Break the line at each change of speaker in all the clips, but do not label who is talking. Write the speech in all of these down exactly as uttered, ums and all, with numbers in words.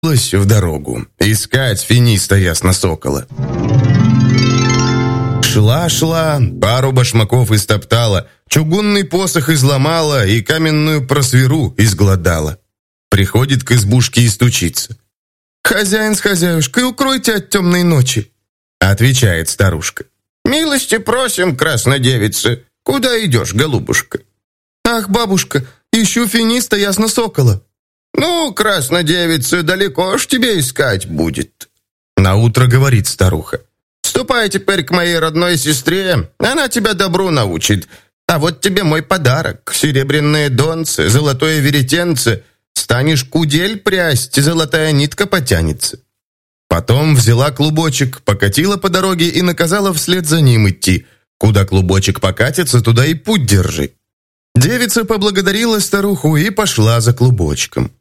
пустилась в дорогу искать финиста ясносокола. Шла-шла, пару башмаков истоптала, чугунный посох изломала и каменную просверу изгладала. Приходит к избушке и стучится. «Хозяин с хозяюшкой, укройте от темной ночи», — отвечает старушка.
«Милости просим, краснодевица. Куда идешь, голубушка?»
«Ах, бабушка, ищу финиста ясносокола».
«Ну, краснодевица, далеко ж тебе искать будет».
Наутро говорит старуха.
«Ступай теперь к моей родной сестре, она тебя добру научит. А вот тебе мой подарок, серебряные донцы, золотое веретенце. Станешь кудель прясть, золотая нитка потянется».
Потом взяла клубочек, покатила по дороге и наказала вслед за ним идти. Куда клубочек покатится, туда и путь держи. Девица поблагодарила старуху и пошла за клубочком.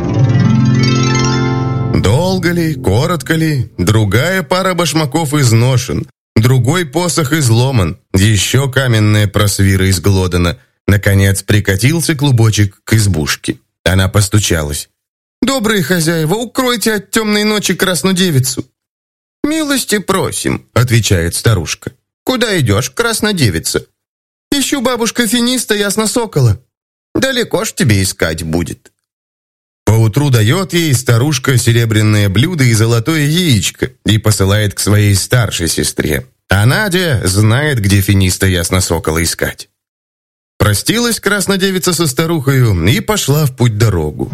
Долго ли, коротко ли, другая пара башмаков изношен, другой посох изломан, еще каменная просвира изглодана. Наконец прикатился клубочек к избушке. Она постучалась. «Добрые хозяева, укройте от темной ночи красную девицу».
«Милости просим»,
— отвечает старушка.
«Куда идешь, краснодевица?»
«Ищу бабушка финиста ясносокола».
«Далеко ж тебе искать будет».
Поутру дает ей старушка серебряное блюдо и золотое яичко и посылает к своей старшей сестре. А Надя знает, где финиста ясносокола искать. Простилась краснодевица со старухою и пошла в путь-дорогу.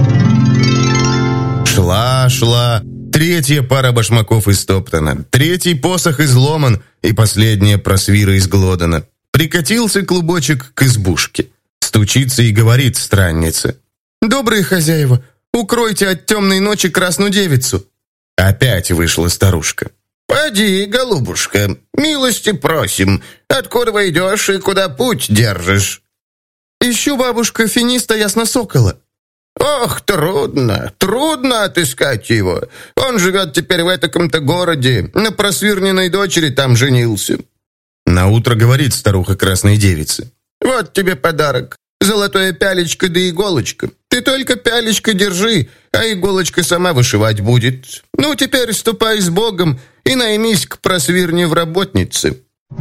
Шла, шла, третья пара башмаков истоптана, третий посох изломан и последняя просвира изглодана. Прикатился клубочек к избушке. Стучится и говорит странница. «Добрые хозяева, укройте от темной ночи красную девицу». Опять вышла старушка.
«Поди, голубушка, милости просим. Откуда вы идешь и куда путь держишь?»
«Ищу, бабушка, финиста ясносокола».
«Ох, трудно, трудно отыскать его. Он живет теперь в этаком-то городе, на просвирненной дочери там женился».
Наутро говорит старуха красной девице.
«Вот тебе подарок. Золотое пялечко да иголочка. Ты только пялечко держи, а иголочка сама вышивать будет. Ну, теперь ступай с Богом и наймись к просвирне в работнице».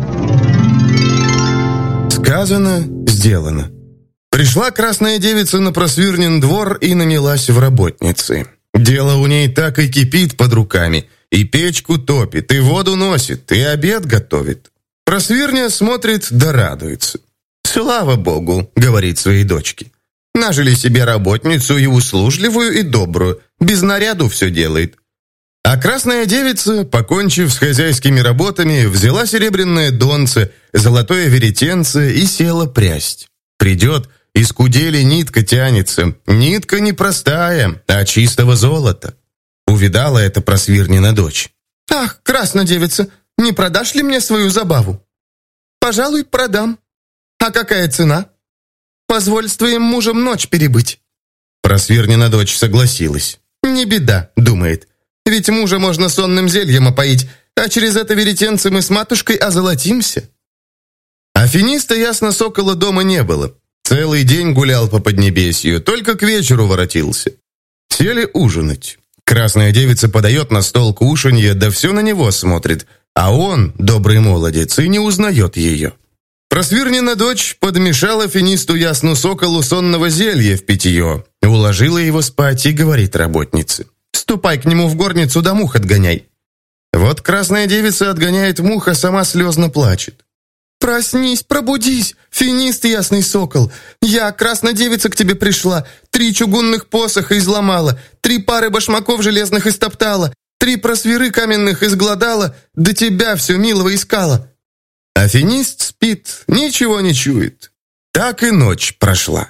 Сказано, сделано. Пришла красная девица на просвирнен двор и нанялась в работницы. Дело у ней так и кипит под руками. И печку топит, и воду носит, и обед готовит. Просвирня смотрит да радуется. «Слава Богу», — говорит своей дочке. «Нажили себе работницу и услужливую, и добрую. Без наряду все делает». А красная девица, покончив с хозяйскими работами, взяла серебряное донце, золотое веретенце и села прясть. Придет, из кудели нитка тянется. Нитка не простая, а чистого золота. Увидала это просвирнина дочь. «Ах, красная девица, не продашь ли мне свою забаву?» «Пожалуй, продам». «А какая цена?» «Позволь с твоим мужем ночь перебыть». Просвирнина дочь согласилась. «Не беда», — думает, «ведь мужа можно сонным зельем опоить, а через это веретенце мы с матушкой озолотимся». А финиста ясносокола дома не было. Целый день гулял по Поднебесью, только к вечеру воротился. Сели ужинать. Красная девица подает на стол кушанье, да все на него смотрит, а он, добрый молодец, и не узнает ее. Просвирнина дочь подмешала финисту ясносоколу сонного зелья в питье, уложила его спать и говорит работнице: «Ступай к нему в горницу да мух отгоняй». Вот красная девица отгоняет мух, а сама слезно плачет. «Проснись, пробудись, финист ясный сокол. Я, красная девица, к тебе пришла, три чугунных посоха изломала, три пары башмаков железных истоптала, три просвиры каменных изгладала, до тебя все милого искала». А финист спит, ничего не чует. Так и ночь прошла.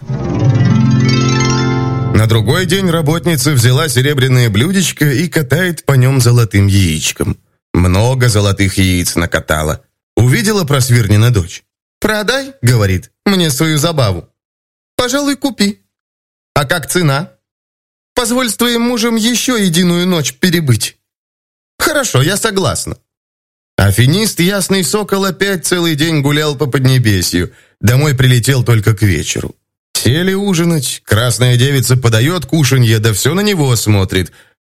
На другой день работница взяла серебряное блюдечко и катает по нем золотым яичком. Много золотых яиц накатала. Увидела просвирнина дочь. «Продай, — говорит, — мне свою забаву». «Пожалуй, купи». «А как цена?» «Позволь с твоим мужем еще единую ночь перебыть». «Хорошо, я согласна». А финист ясный сокол опять целый день гулял по Поднебесью. Домой прилетел только к вечеру. Сели ужинать. Красная девица подает кушанье, да все на него смотрит.